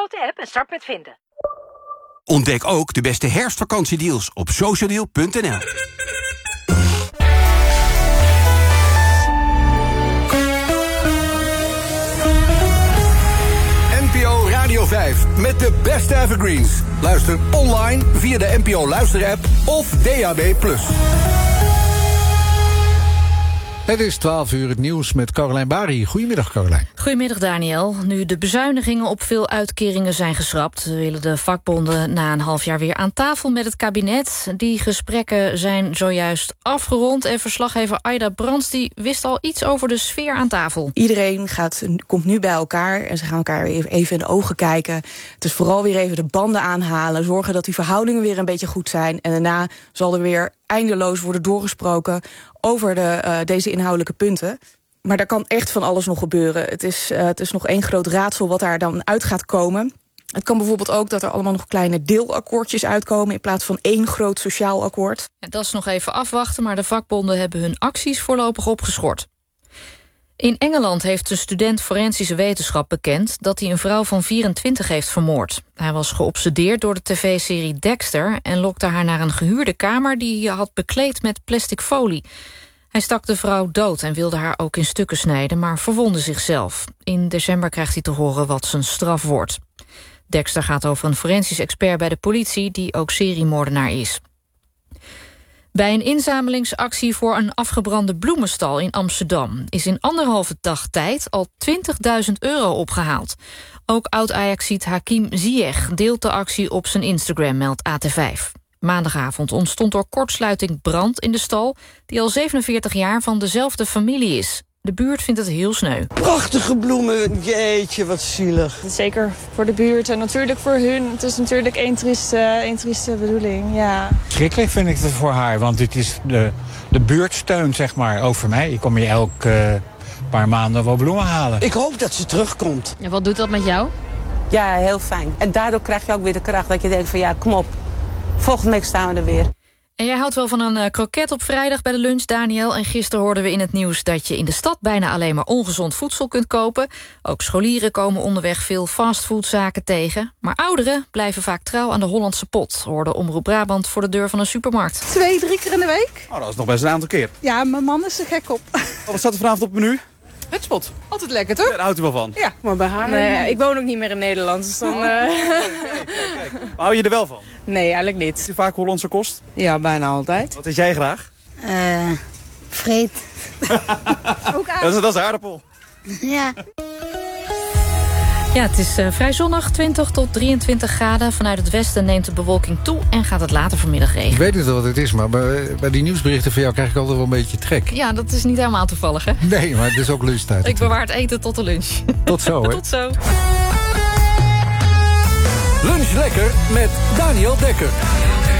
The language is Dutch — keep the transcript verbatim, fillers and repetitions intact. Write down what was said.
Download de app en start met vinden. Ontdek ook de beste herfstvakantiedeals op socialdeal punt n l. N P O Radio vijf met de beste evergreens. Luister online via de N P O Luister-app of D A B plus. Het is twaalf uur het nieuws met Caroline Bari. Goedemiddag, Caroline. Goedemiddag, Daniel. Nu de bezuinigingen op veel uitkeringen zijn geschrapt, willen de vakbonden na een half jaar weer aan tafel met het kabinet. Die gesprekken zijn zojuist afgerond en verslaggever Aida Brands die wist al iets over de sfeer aan tafel. Iedereen gaat, komt nu bij elkaar en ze gaan elkaar even in de ogen kijken. Het is vooral weer even de banden aanhalen, zorgen dat die verhoudingen weer een beetje goed zijn. En daarna zal er weer eindeloos worden doorgesproken over de, uh, deze inhoudelijke punten. Maar daar kan echt van alles nog gebeuren. Het is, uh, het is nog één groot raadsel wat daar dan uit gaat komen. Het kan bijvoorbeeld ook dat er allemaal nog kleine deelakkoordjes uitkomen in plaats van één groot sociaal akkoord. En dat is nog even afwachten, maar de vakbonden hebben hun acties voorlopig opgeschort. In Engeland heeft de student forensische wetenschap bekend dat hij een vrouw van vierentwintig heeft vermoord. Hij was geobsedeerd door de tv-serie Dexter en lokte haar naar een gehuurde kamer die hij had bekleed met plastic folie. Hij stak de vrouw dood en wilde haar ook in stukken snijden, maar verwondde zichzelf. In december krijgt hij te horen wat zijn straf wordt. Dexter gaat over een forensisch expert bij de politie die ook seriemoordenaar is. Bij een inzamelingsactie voor een afgebrande bloemenstal in Amsterdam is in anderhalve dag tijd al twintigduizend euro opgehaald. Ook oud-Ajaxiet Hakim Ziyech deelt de actie op zijn Instagram, meldt A T vijf. Maandagavond ontstond door kortsluiting brand in de stal die al zevenenveertig jaar van dezelfde familie is. De buurt vindt het heel sneu. Prachtige bloemen, jeetje, wat zielig. Zeker voor de buurt en natuurlijk voor hun. Het is natuurlijk één trieste, één trieste bedoeling, ja. Schrikkelijk vind ik het voor haar, want dit is de, de buurtsteun, zeg maar, ook voor mij. Ik kom hier elk uh, paar maanden wel bloemen halen. Ik hoop dat ze terugkomt. En wat doet dat met jou? Ja, heel fijn. En daardoor krijg je ook weer de kracht dat je denkt van ja, kom op. Volgende week staan we er weer. En jij houdt wel van een uh, kroket op vrijdag bij de lunch, Daniel. En gisteren hoorden we in het nieuws dat je in de stad bijna alleen maar ongezond voedsel kunt kopen. Ook scholieren komen onderweg veel fastfoodzaken tegen. Maar ouderen blijven vaak trouw aan de Hollandse pot, hoorde Omroep Brabant voor de deur van een supermarkt. Twee, drie keer in de week. Oh, dat is nog best een aantal keer. Ja, mijn man is er gek op. Oh, wat staat er vanavond op het menu? Het spot. Altijd lekker, toch? Ja, daar houdt u wel van. Ja, maar bij haar... Nee, ik woon ook niet meer in Nederland, dus dan... Uh... Oh, kijk, kijk, kijk. Maar hou je er wel van? Nee, eigenlijk niet. Is je vaak Hollandse kost? Ja, bijna altijd. Wat eet jij graag? Eh, uh, vreet. Ook dat, is, dat is aardappel. Ja. Ja, het is uh, vrij zonnig, twintig tot drieëntwintig graden. Vanuit het westen neemt de bewolking toe en gaat het later vanmiddag regenen. Ik weet niet wat het is, maar bij, bij die nieuwsberichten van jou krijg ik altijd wel een beetje trek. Ja, dat is niet helemaal toevallig, hè? Nee, maar het is ook lunchtijd. Ik bewaar het eten tot de lunch. Tot zo, hè? Tot zo. Lunch lekker met Daniel Dekker.